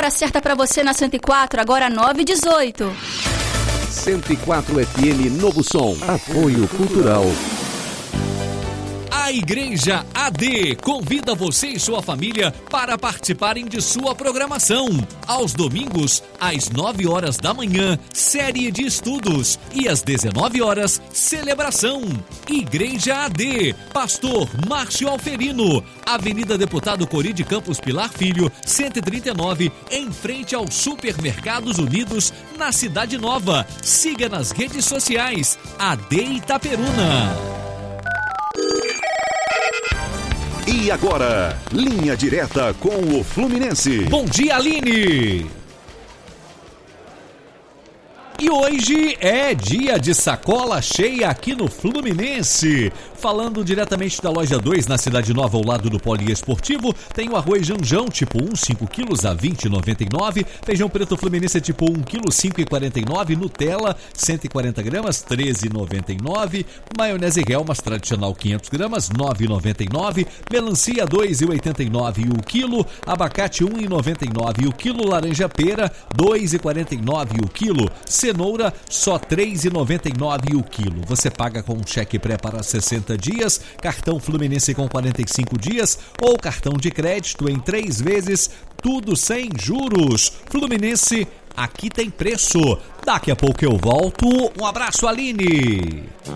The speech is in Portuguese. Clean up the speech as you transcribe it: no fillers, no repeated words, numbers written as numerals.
hora certa para você na 104, agora 9h18. 104 FM Novo Som. Apoio Cultural. A Igreja AD convida você e sua família para participarem de sua programação. Aos domingos, às 9 horas da manhã, série de estudos. E às 19 horas, celebração. Igreja AD, Pastor Márcio Alferino, Avenida Deputado Cori de Campos Pilar Filho, 139, em frente aos Supermercados Unidos, na Cidade Nova. Siga nas redes sociais, AD Itaperuna. E agora, linha direta com o Fluminense. Bom dia, Aline! E hoje é dia de sacola cheia aqui no Fluminense. Falando diretamente da loja 2, na Cidade Nova, ao lado do Poliesportivo, tem o arroz Janjão, tipo 1, 5 quilos a R$ 20,99. Feijão preto Fluminense, tipo 1 quilo, R$ 5,49. Nutella, 140 gramas, R$ 13,99. Maionese Helmas, tradicional 500 gramas, R$ 9,99. Melancia, R$ 2,89 o quilo. Abacate, R$ 1,99 o quilo. Laranja pera, R$ 2,49 o quilo. Cenoura, só R$ 3,99 o quilo. Você paga com um cheque pré para 60 dias, cartão Fluminense com 45 dias ou cartão de crédito em 3 vezes, tudo sem juros. Fluminense, aqui tem preço. Daqui a pouco eu volto. Um abraço, Aline.